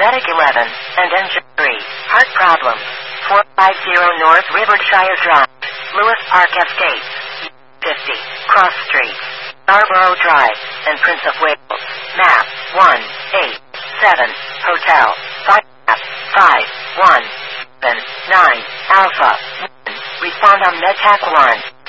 Medic 11, and Engine 3. Heart problems. 450 North Rivershire Drive, Lewis Park Estates, 50, Cross Street, Scarborough Drive, and Prince of Wales. Map 187, Hotel 5 Map 517 9 Alpha 1. Respond on MedTac 1.